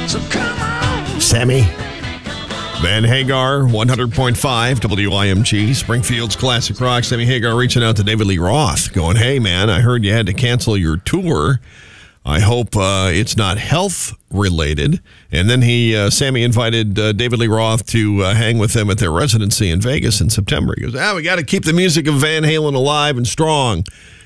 So come on. Sammy Van Hagar, 100.5 WIMG, Springfield's Classic Rock. Sammy Hagar reaching out to David Lee Roth, going, hey, man, I heard you had to cancel your tour. I hope it's not health-related. And then Sammy invited David Lee Roth to hang with them at their residency in Vegas in September. He goes, we got to keep the music of Van Halen alive and strong.